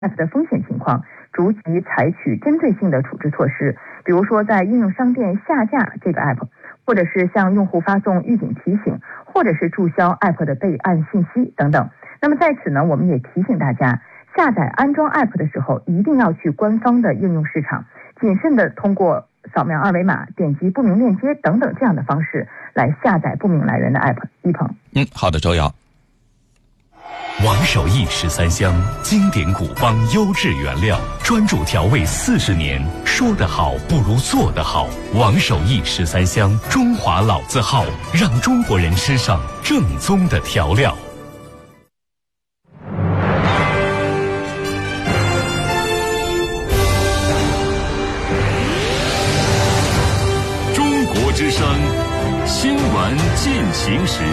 app 的风险情况，逐级采取针对性的处置措施，比如说在应用商店下架这个 app， 或者是向用户发送预警提醒，或者是注销 app 的备案信息等等。那么在此呢，我们也提醒大家，下载安装 app 的时候，一定要去官方的应用市场，谨慎的通过扫描二维码、点击不明链接等等这样的方式来下载不明来源的 app。一鹏， 好的，周瑶。 王守义13香，经典古方优质原料，专注调味40年，说得好不如做得好。王守义13香，中华老字号，让中国人吃上正宗的调料。中国之声，新闻进行时。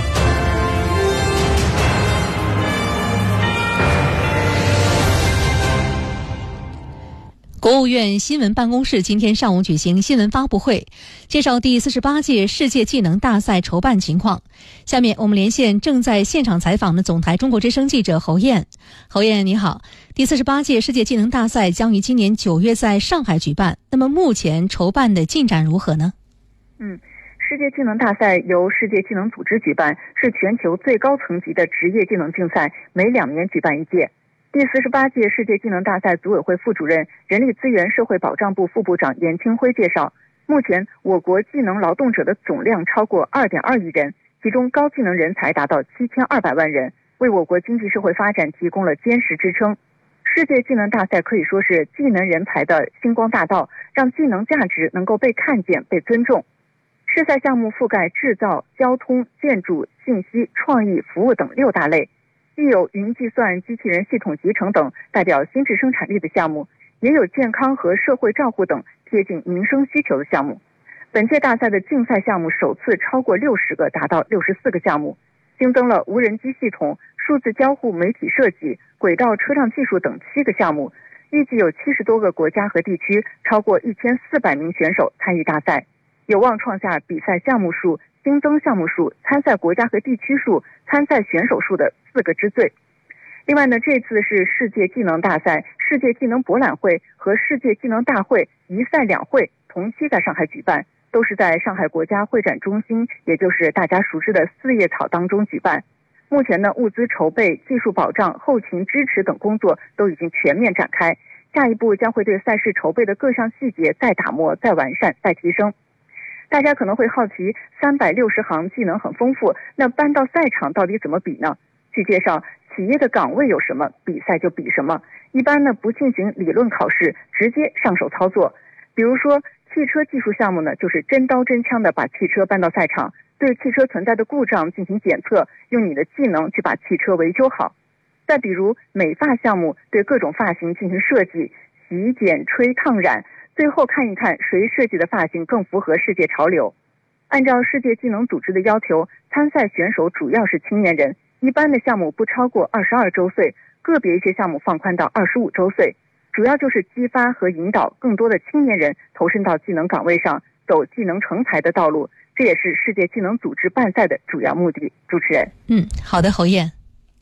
国务院新闻办公室今天上午举行新闻发布会，介绍第48届世界技能大赛筹办情况。下面我们连线正在现场采访的总台中国之声记者侯燕。侯燕你好，第48届世界技能大赛将于今年9月在上海举办，那么目前筹办的进展如何呢？ 世界技能大赛由世界技能组织举办，是全球最高层级的职业技能竞赛，每2年举办一届。第48届世界技能大赛组委会副主任、人力资源社会保障部副部长严清辉介绍，目前我国技能劳动者的总量超过2.2亿人，其中高技能人才达到7200万人，为我国经济社会发展提供了坚实支撑。世界技能大赛可以说是技能人才的星光大道，让技能价值能够被看见、被尊重。试赛项目覆盖制造、交通、建筑、信息、创意、服务等6大类，既有云计算、机器人系统集成等代表新质生产力的项目，也有健康和社会照护等贴近民生需求的项目。本届大赛的竞赛项目首次超过60个，达到64个项目，新增了无人机系统、数字交互媒体设计、轨道车辆技术等7个项目，预计有70多个国家和地区，超过1400名选手参与大赛，有望创下比赛项目数、新增项目数、参赛国家和地区数、参赛选手数的4个之最。另外呢，这次是世界技能大赛、世界技能博览会和世界技能大会一赛两会同期在上海举办，都是在上海国家会展中心，也就是大家熟知的4叶草当中举办。目前呢，物资筹备、技术保障、后勤支持等工作都已经全面展开，下一步将会对赛事筹备的各项细节再打磨、再完善、再提升。大家可能会好奇，360行技能很丰富，那搬到赛场到底怎么比呢？据介绍，企业的岗位有什么，比赛就比什么。一般呢不进行理论考试，直接上手操作。比如说汽车技术项目呢，就是真刀真枪的把汽车搬到赛场，对汽车存在的故障进行检测，用你的技能去把汽车维修好。再比如美发项目，对各种发型进行设计，洗剪吹烫染，最后看一看谁设计的发型更符合世界潮流。按照世界技能组织的要求，参赛选手主要是青年人，一般的项目不超过22周岁，个别一些项目放宽到25周岁，主要就是激发和引导更多的青年人投身到技能岗位上，走技能成才的道路，这也是世界技能组织办赛的主要目的。主持人， 好的，侯燕。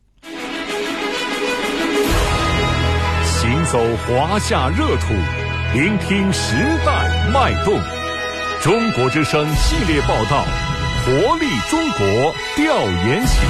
行走华夏热土，聆听时代脉动。中国之声系列报道，活力中国调研行。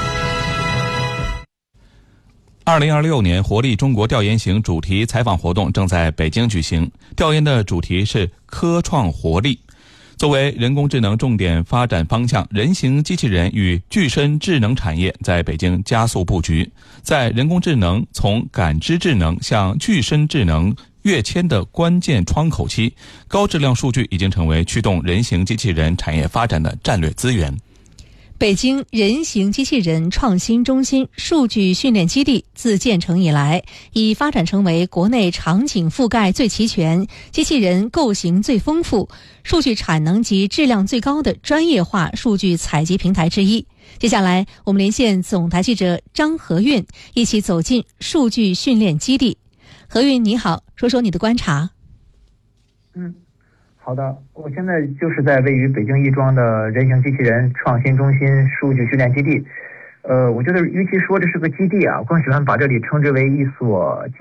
2026年活力中国调研行主题采访活动正在北京举行，调研的主题是科创活力。作为人工智能重点发展方向，人形机器人与具身智能产业在北京加速布局。在人工智能从感知智能向具身智能跃迁的关键窗口期，高质量数据已经成为驱动人形机器人产业发展的战略资源。 北京人形机器人创新中心数据训练基地自建成以来，已发展成为国内场景覆盖最齐全、机器人构型最丰富、数据产能及质量最高的专业化数据采集平台之一。接下来，我们连线总台记者张和运，一起走进数据训练基地。何运你好，说说你的观察。 好的，我现在就是在位于北京亦庄的人形机器人创新中心数据训练基地。 我觉得与其说这是个基地啊，我更喜欢把这里称之为一所